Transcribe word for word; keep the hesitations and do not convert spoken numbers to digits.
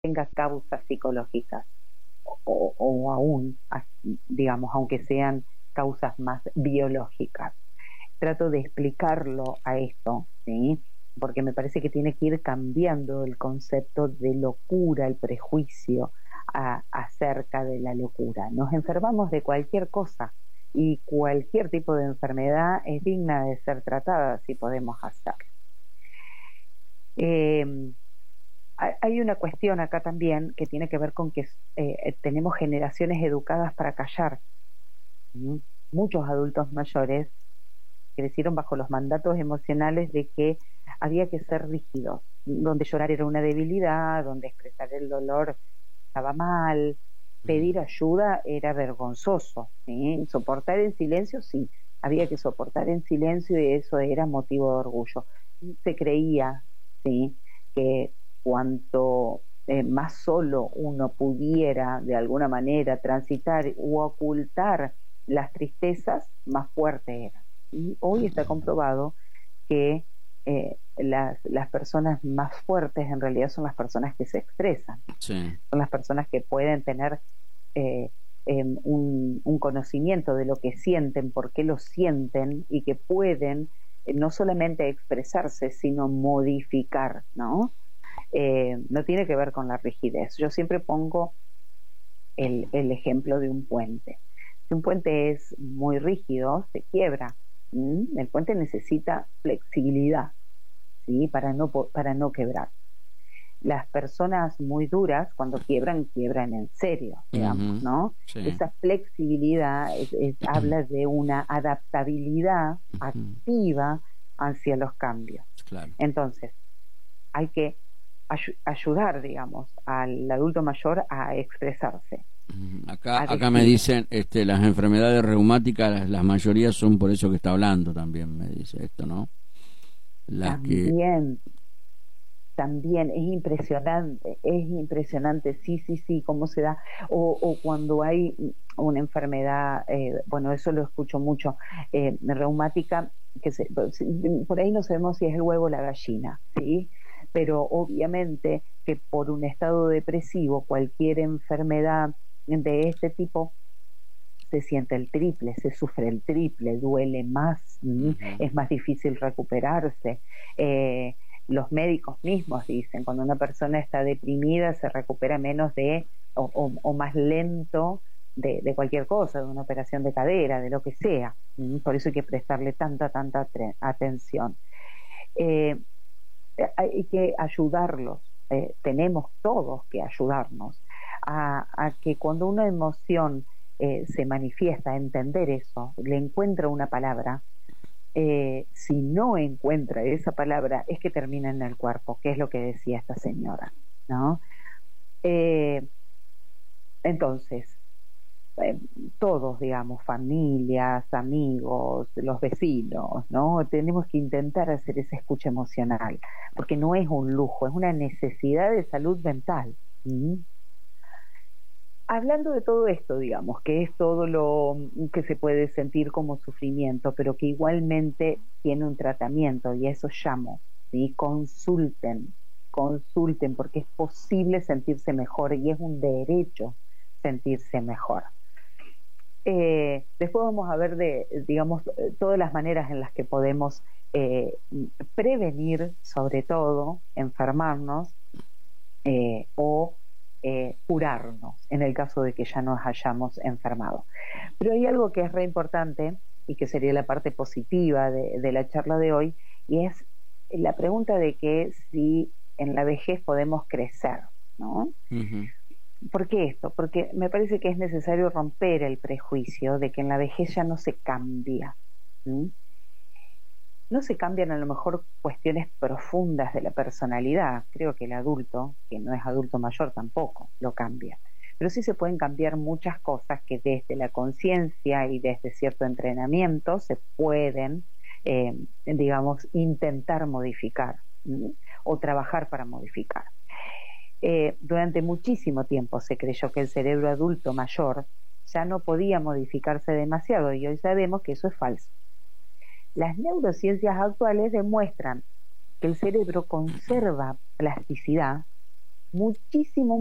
tenga causas psicológicas o, o aún, digamos, aunque sean causas más biológicas. Trato de explicarlo a esto, ¿sí? Porque me parece que tiene que ir cambiando el concepto de locura, el prejuicio a, acerca de la locura. Nos enfermamos de cualquier cosa y cualquier tipo de enfermedad es digna de ser tratada si podemos hacerlo. Eh, hay una cuestión acá también que tiene que ver con que eh, tenemos generaciones educadas para callar. ¿Mm? Muchos adultos mayores crecieron bajo los mandatos emocionales de que había que ser rígidos, donde llorar era una debilidad, donde expresar el dolor estaba mal, pedir ayuda era vergonzoso, ¿sí? Soportar en silencio, sí, había que soportar en silencio y eso era motivo de orgullo. Se creía, ¿sí?, que cuanto eh, más solo uno pudiera de alguna manera transitar u ocultar las tristezas, más fuerte era. Y hoy está comprobado que eh, las, las personas más fuertes en realidad son las personas que se expresan, sí. son las personas que pueden tener eh, eh, un, un conocimiento de lo que sienten, por qué lo sienten y que pueden eh, no solamente expresarse, sino modificar, ¿no? Eh, no tiene que ver con la rigidez. Yo siempre pongo el, el ejemplo de un puente. Si un puente es muy rígido, se quiebra. ¿Mm? El puente necesita flexibilidad, ¿sí?, para no, para no quebrar. Las personas muy duras, cuando quiebran, quiebran en serio, digamos, Uh-huh. ¿no? Sí. Esa flexibilidad es, es, habla de una adaptabilidad Uh-huh. activa hacia los cambios. Claro. Entonces, hay que ay- ayudar, digamos, al adulto mayor a expresarse. Acá, a acá me dicen, este, las enfermedades reumáticas, las, las mayorías son por eso que está hablando también, me dice esto, ¿no? Las también, que... también es impresionante, es impresionante, sí, sí, sí, cómo se da, o, o cuando hay una enfermedad, eh, bueno, eso lo escucho mucho, eh, reumática, que se, por ahí no sabemos si es el huevo o la gallina, ¿sí? Pero obviamente que por un estado depresivo, cualquier enfermedad de este tipo, se siente el triple, se sufre el triple, duele más, Uh-huh. es más difícil recuperarse. Eh, los médicos mismos dicen, cuando una persona está deprimida se recupera menos de, o, o, o más lento de, de cualquier cosa, de una operación de cadera, de lo que sea. Por eso hay que prestarle tanta, tanta atención. Eh, hay que ayudarlos, eh, tenemos todos que ayudarnos a, a que cuando una emoción eh, se manifiesta, entender eso, le encuentra una palabra, eh, si no encuentra esa palabra es que termina en el cuerpo, que es lo que decía esta señora, ¿no? Eh, entonces, eh, todos, digamos, familias, amigos, los vecinos, ¿no? Tenemos que intentar hacer esa escucha emocional, porque no es un lujo, es una necesidad de salud mental. ¿Mm? Hablando de todo esto, digamos, que es todo lo que se puede sentir como sufrimiento, pero que igualmente tiene un tratamiento, y a eso llamo, ¿sí? Consulten, consulten, porque es posible sentirse mejor y es un derecho sentirse mejor. Eh, después vamos a ver de, digamos, todas las maneras en las que podemos eh, prevenir, sobre todo, enfermarnos eh, o eh, curarnos en el caso de que ya nos hayamos enfermado. Pero hay algo que es re importante y que sería la parte positiva de, de la charla de hoy, y es la pregunta de que si en la vejez podemos crecer, ¿no? Uh-huh. ¿Por qué esto? Porque me parece que es necesario romper el prejuicio de que en la vejez ya no se cambia. ¿Mm? No se cambian a lo mejor cuestiones profundas de la personalidad. Creo que el adulto, que no es adulto mayor tampoco, lo cambia. Pero sí se pueden cambiar muchas cosas que desde la conciencia y desde cierto entrenamiento se pueden, eh, digamos, intentar modificar, ¿sí?, o trabajar para modificar. Eh, durante muchísimo tiempo se creyó que el cerebro adulto mayor ya no podía modificarse demasiado, y hoy sabemos que eso es falso. Las neurociencias actuales demuestran que el cerebro conserva plasticidad muchísimo